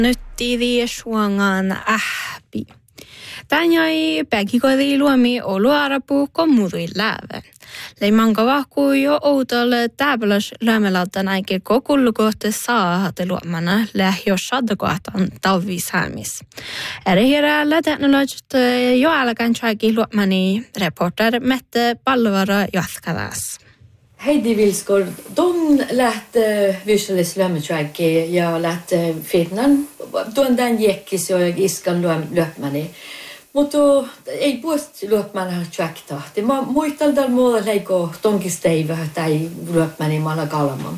Nyt tiivi suongaan ähpi. Tän jäi päkikodi luomi oluarapu kommudui lääve. Leimanka vahkuu jo outolle täpälös lämmelautan aike kokullukohte saahate luomana lähjo shaddakohtan talvisäämis. Eri heräällä teknologit jo alkan tjäki luomani reporter Mette Palluvara jatkadaas. Heidi Vilskor, de lät visualis lömmeträkki ja lät fitnan. Tuon tämän jekkis jo iskan löpmäni. Mutta ei puhuta löpmänä träktahti. Mä muistan tällä muualla leikko tonkisteiva tai löpmäni maalla kalman.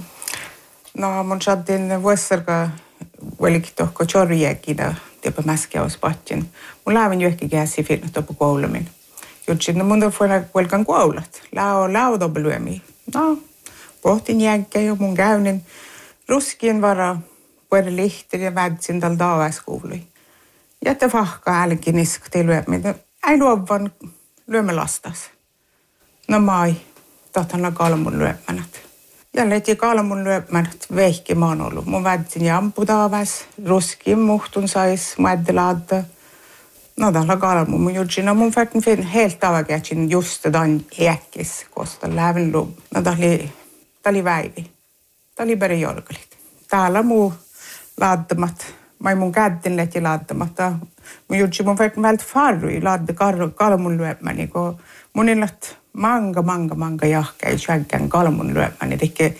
No, mun saattiin vuosarka velikitohko chorjekina tiepä mäskeauspattin. Mun lävin johonkin käsi fitna topu koulumin. Jutsin, no mun on velkan koulat. Lao dobbeluemi. No, pohtin jänkkä jo mun käynnin ruskien vara, puhuta lihtin ja vädsin tällä taavaiskuului. Jättä vahkaa älkin iskti lyöminen. Ei luovan lyömme lastas. No mai, tohtana kalmun lyömänät. Ja leti kalmun lyömänät vehki mä oon ollut. Mun vädsin jampu taavais, ruskien muhtun sais, mäddelaadda. No tällä kalmun mun jutsina mun färtin helt tavakätsin just tämän äkkis, koska lävin luom. No tää oli väivi. Tää oli beri jorgalit. Täällä muu laaddamat. Mä ei mun kättin lehti laattamatta. Mun jutsi mun färtin välttä farrui laadda kalmun lyömäni, kun mun illat manga jahkei tjänkän kalmun lyömäni. Tekke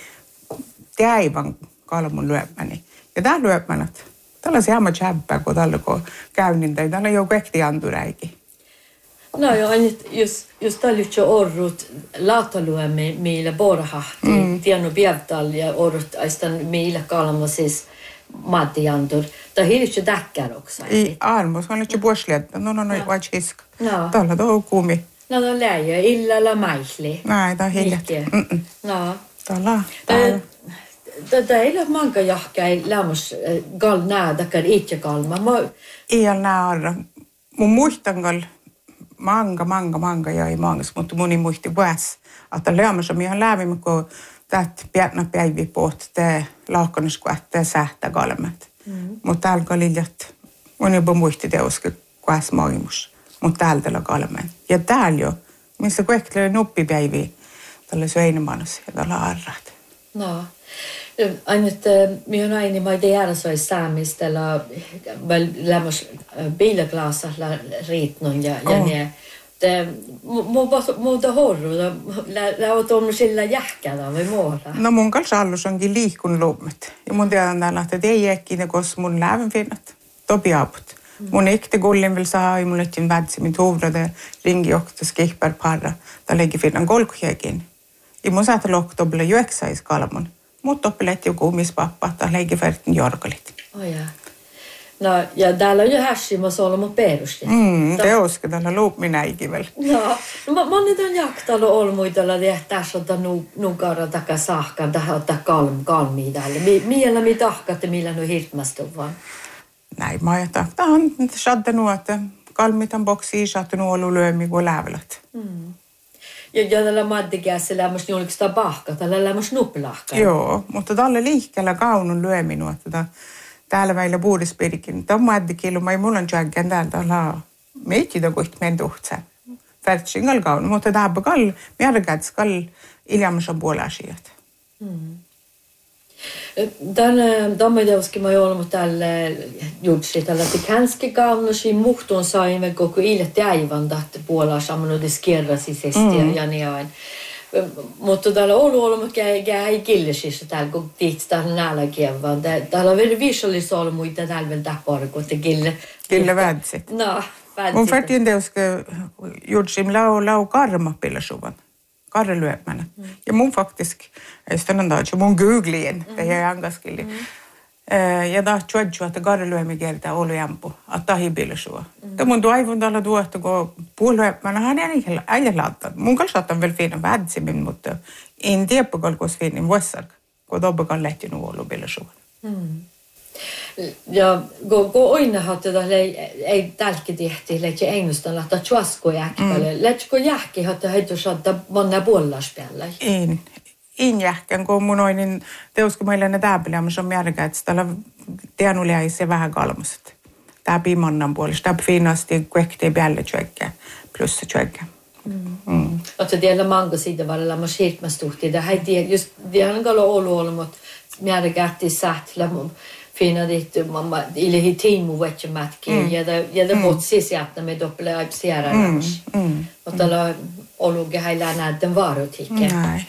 täivän kalmun lyömäni. Ja tää lyömänät. Tällä on sama tjäppää, kun tällä on käynnin tai tällä on joku ehti anturäikin. No joo, just tällä on orrut laataluemme meillä borhahti. Tiennu pievtal ja orrut aistan meillä kalma siis maatiantur. Tämä hiljattu täkkäroksa. Ei, armos, on nyt jo puoslietta. No, vaits hiska. Tällä on kuumi. No, läjö, illalla maisli. Näin, tää on hiljattu. No. Tällä. Tätä ei ole manka jahkai lämmös gal näädäkään itse kalma. Ei ole näädä. Mun muistan gal manga jäi mangas, mutta mun ei muisti vuos. Että lämmös on ihan lävimme, kun täät pienä päivi pohti tää laakkanis, kun tää sähtää kalmat. Mutta täällä kaliljat, mun ei muisti teoska kuas maailmus. Mutta täältä on kalman. Ja täällä jo, missä kuitenkin oli nuppipäivi, tällä Sveinemanus ja tällä arrat. No. Ainut minun aini mä tiedä soi saamistella lämmös biilaglasalla riitnon ja ne. Muuta horruta, oot ollut sillä jähkällä vai muuta? No mun kanssa allus onkin liikkunut luumet. Ja mun tiedän täällä, että ei äkkiä, koska mun läven finnat. Topi aput. Mun ekte gullin vill saa, ja mun lähtien vädsi min tuvrade ringi johtaa skihpär parra. Tää lägger finnan golkjäkin. Ja mun saattaa loktobbella juoksais kalman. Mutta oppileet joku kuumispappa, tai leikifertin jorgalit. Jaa. No, ja täällä on jo hässimä solmu perusti. Teoske täällä luupminäikin vielä. No, mä nyt on jaktalo olmuitella, että tässä on nunkara takaa sahkan, tähän ottaa kalmia täällä. Miellä mi tahkatte, millä nu hirtmästä on vaan? Näin mä ajattelen. Tämä on sattanut, että kalmit on boksiin sattanut ollut lyömi kuin lävelät. Ja tällä maddikässä lämmös julkista pahka, tällä lämmös nuppilahka. Joo, mutta tällä liikkeellä kaunun lyöminu, että täällä meillä puhudispirikin. Tämä maddikielu, mä ei mulla on tjänkään täältä meitä kohti meidän tuhtsa. Färtsingal kaunun, mutta tämä on kall, mjärkäts kall ilmassa puolella asiat. Tämä mä jo ollut tällä jutsi, tällä tikänski kaunusi muhtuun saimme koko ilti aivan tahti puolella samanut skierrasisesti ja niin. Mutta täällä ollut ei killisissa täällä, kun tiitsi täällä nälkäkin, vaan täällä on vielä visuaalissa ollut muita täällä vielä täppäärä, kun te Kille vädsit. No, vädsit. Mun färtiin teoska jutsim lau karmapillasuvan. Karrelyömänä. Ja mun faktiski, että mun googlien, det är angaskili. Ja da tjuadju, että karrelyömi kertaa oli jampu, että hibilisua. Ja mun toivon tällä tuohta, kun puolueemänä hän ei laittanut. Mun kanssa saattaa vielä fiina vädsimin, mutta en tiedä, kun fiinin vuossak, kun tobbekan lehti nuolu bilisuvan. Ja kun aina hattaa ei tälki tehty, lähtee einustan laittaa tjuasko jäkkälle. Lähtee jäkki hattaa heitä saattaa manna puollaspäällä. En jähkän, kun mun oinin teoska meillä ne täpiläämässä on märkä, että tällä tianulia ei se vähän kalmaset. Tää pimannan puolesta. Tää fiinasti kuekti päälle tjökkä. Plus se tjökkä. Oletko tiedä manko siitä varrella, mä siirtmästuhti. Det här är just, det har en galo olo mot mjärä kätti sähtlä. Fina dittu, mamma, ili tiimu vettä mätki. Ja det mot sisiättä me doppele aipsiärä rams. Mutta la oluge häilää näiden vaarutikke.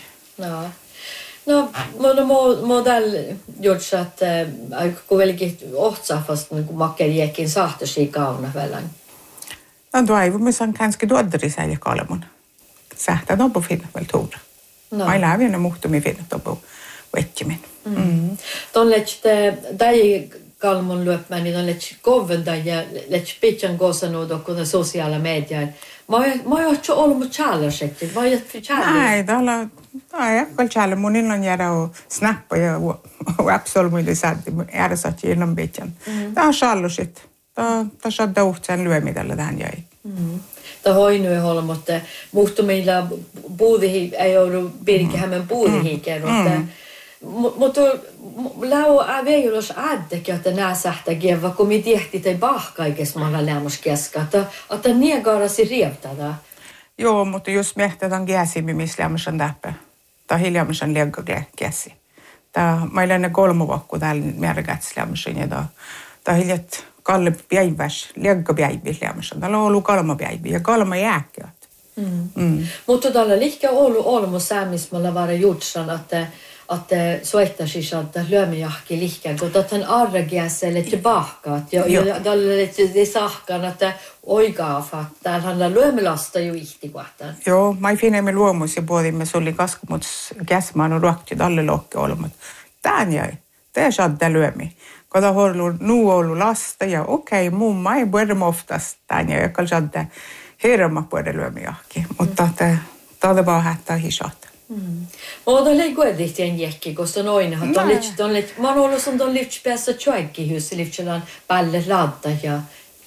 No, modell gjorts att kun velkin ohtsafast kun makkeliekin sahtosi kauna välän. No toivomme on kanske duodri säljä kalmun. Sähtää topo finna väl tuura. Mä lävien muhtumi finna topo vettimin. Ton lette dai kalmun löpmäni ton lette koventa ja lette pitchan gosanut kun sosiaala mediaa. Mä oon jo ollut challenge, mä oon challenge. Nej, täällä ei challenge mun innan jäädä och snappa ja absolut saatti ärsätti innan pitchan. Tää on challenge. Tää saattaa uhtsen lyömi tällä tähän jäi. Tämä hoinui holmot, muhtumilla puudihi ei ollut Birkihämmen puudihikin, mutta lau aveilos addekin, että nää sähtäkin, vaikka me tiehti tai pahkaikes malla lämmoskeskä, että niegarasi rievtada. Joo, mutta jos miehtään käsimme, missä lämmösen täppä, tai hiljaamisen liekka käsi. Mä ei lenne 3 vuokku täällä määräkäts lämmösen, ja tämä hiljat Kalle päiväs, liekka päiväs lämmösen. Täällä on ollut 3 päivää, ja 3 jääkkiä. Mutta täällä liikkää ollut olmus säämismällä vara jutsan, että soittaisi, että lyömijahki liikkää, kun tämän arregiässä lette pahkaat, ja täällä lette sahkan, että oikaafa, täällä lyömilasta jo ihtikuahtaan. Joo, mä finemme luomus ja puhuimme, se oli kaskemuts käsmaan on ruokti tälle lohke olemat. Tän jäi, tää saattaa lyömi. Kun on ollut lasta ja okei, mumma ei puhuta oftast tän jäi, joka saattaa hirma puhuta lyömijahki, mutta tämä on vaan hättää hisata. Och det går det en jäcke kosta noin att de man håller som de lyfts bästa tjäcki hus lyftslan balle ladda ja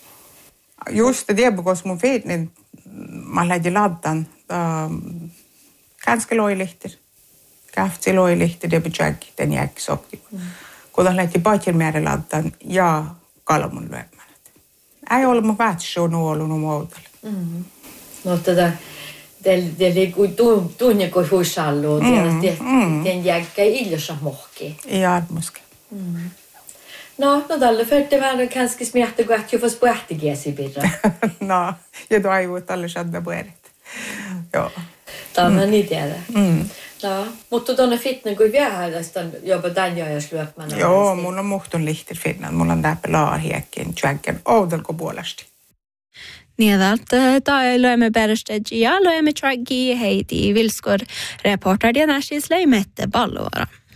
just det because mun feetnin mä lähdin laddan ganska loilihtir käftsi loilihtir det betjäkki den jäcki sokti kun lähdin paitsin määrä laddan ja kalmun lyömään ei ollut mun vähtsö nuolun muuta mutta det ligger tunne kuin huisallu den jäkkä illossa mohki. Ja muske. No tällä färte vähän kanske smärta gott ju fast pähtigiesi bidra. No, ja toivon tällä shadda puerit. Joo. Tämä on niin tiedä. No, mutta tuonne fitnen kuin viehälästä jopa tän jos lyöpmänä. Joo, mun on muhtun lihtir fitnan. Mulla on tää pelaa hiekkin tjänken oudelko puolesti. Niin, että löimme perusteet ja löimme traggi heiti vilskor reporter ja näsis löimette ballovara.